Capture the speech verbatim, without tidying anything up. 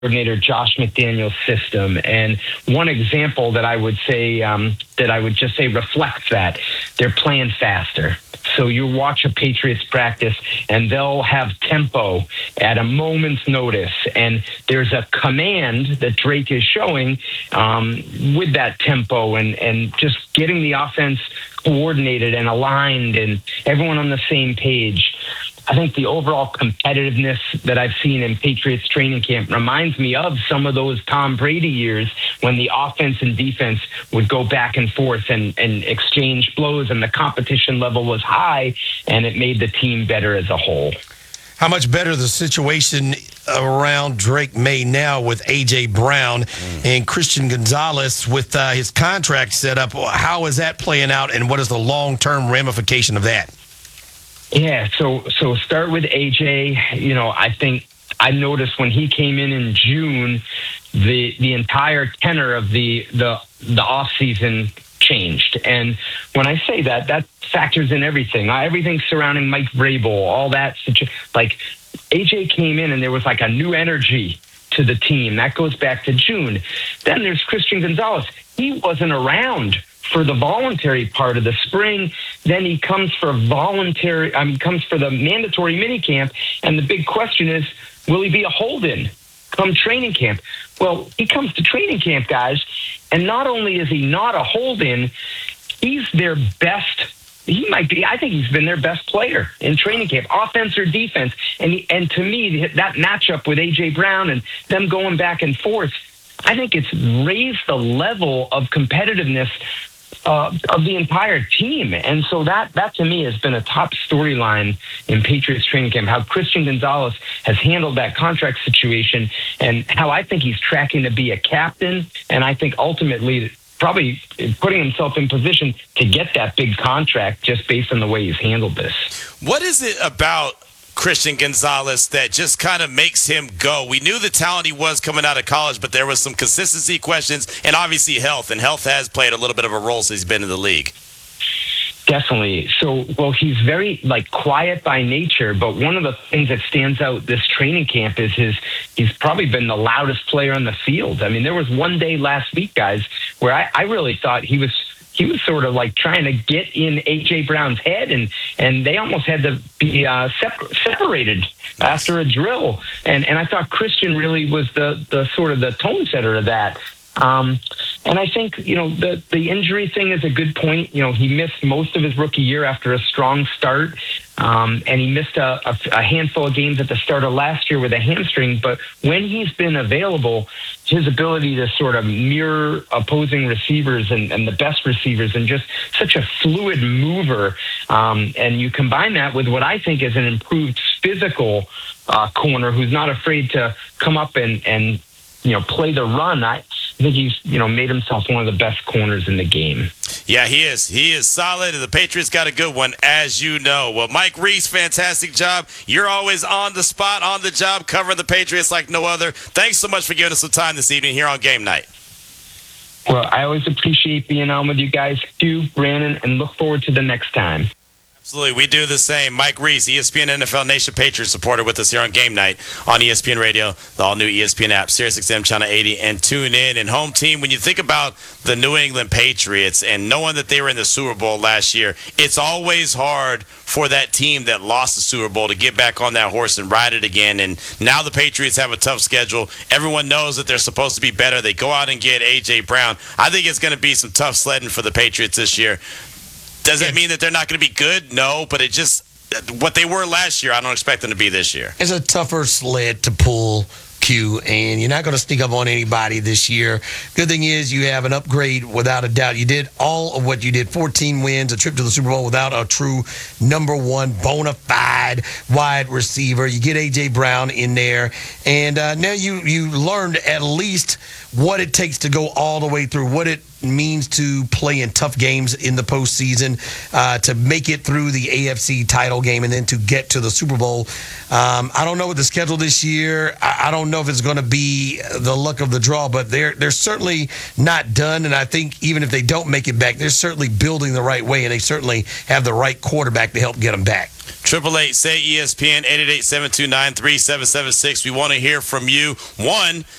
coordinator Josh McDaniels' system. And one example that I would say, um, that I would just say reflects that, they're playing faster. So you watch a Patriots practice and they'll have tempo at a moment's notice. And there's a command that Drake is showing um, with that tempo and, and just getting the offense coordinated and aligned and everyone on the same page. I think the overall competitiveness that I've seen in Patriots training camp reminds me of some of those Tom Brady years when the offense and defense would go back and forth and, and exchange blows, and the competition level was high, and it made the team better as a whole. How much better the situation around Drake May now with A J. Brown mm. and Christian Gonzalez with uh, his contract set up? How is that playing out, and what is the long-term ramification of that? Yeah, so so start with A J. You know, I think I noticed when he came in in June, the the entire tenor of the the the off season changed. And when I say that, that factors in everything, everything surrounding Mike Vrabel, all that. Like A J came in and there was like a new energy to the team. That goes back to June. Then there's Christian Gonzalez. He wasn't around for the voluntary part of the spring. Then he comes for voluntary, I mean, comes for the mandatory minicamp. And the big question is, will he be a hold-in come training camp? Well, he comes to training camp, guys, and not only is he not a hold-in, he's their best. He might be, I think he's been their best player in training camp, offense or defense. And he, and to me, that matchup with A J. Brown and them going back and forth, I think it's raised the level of competitiveness Uh, of the entire team. And so that, that to me has been a top storyline in Patriots training camp, how Christian Gonzalez has handled that contract situation and how I think he's tracking to be a captain. And I think ultimately probably putting himself in position to get that big contract just based on the way he's handled this. What is it about Christian Gonzalez that just kind of makes him go? We knew the talent he was coming out of college, but there was some consistency questions and obviously health, and health has played a little bit of a role since he's been in the league. Definitely. So, well, he's very like quiet by nature, but one of the things that stands out this training camp is his, he's probably been the loudest player on the field. I mean, there was one day last week, guys, where I, I really thought he was He was sort of like trying to get in A J. Brown's head, and, and they almost had to be uh, separ- separated after a drill. And and I thought Christian really was the, the sort of the tone setter of that. Um, and I think, you know, the, the injury thing is a good point. You know, he missed most of his rookie year after a strong start. Um, and he missed a, a, a handful of games at the start of last year with a hamstring. But when he's been available, his ability to sort of mirror opposing receivers and, and the best receivers and just such a fluid mover. Um, and you combine that with what I think is an improved physical uh, corner who's not afraid to come up and, and you know, play the run. I, I think he's, you know, made himself one of the best corners in the game. Yeah, he is. He is solid, and the Patriots got a good one, as you know. Well, Mike Reiss, fantastic job. You're always on the spot, on the job, covering the Patriots like no other. Thanks so much for giving us some time this evening here on Game Night. Well, I always appreciate being on with you guys, too, Brandon, and look forward to the next time. Absolutely. We do the same. Mike Reiss, E S P N N F L Nation Patriots supporter with us here on Game Night on E S P N Radio, the all-new E S P N app, SiriusXM Channel eighty, and tune in. And home team, when you think about the New England Patriots and knowing that they were in the Super Bowl last year, it's always hard for that team that lost the Super Bowl to get back on that horse and ride it again. And now the Patriots have a tough schedule. Everyone knows that they're supposed to be better. They go out and get A J. Brown. I think it's going to be some tough sledding for the Patriots this year. Does that mean that they're not going to be good? No, but it just, what they were last year, I don't expect them to be this year. It's a tougher sled to pull, Q, and you're not going to sneak up on anybody this year. Good thing is you have an upgrade without a doubt. You did all of what you did, fourteen wins, a trip to the Super Bowl without a true number one bona fide wide receiver. You get A J. Brown in there, and uh, now you, you learned at least what it takes to go all the way through, what it means to play in tough games in the postseason, uh, to make it through the A F C title game and then to get to the Super Bowl. Um, I don't know what the schedule this year. I, I don't know if it's going to be the luck of the draw, but they're they're certainly not done. And I think even if they don't make it back, they're certainly building the right way, and they certainly have the right quarterback to help get them back. Triple eight say E S P N eight eight eight, seven two nine, three seven seven six. We want to hear from you. One,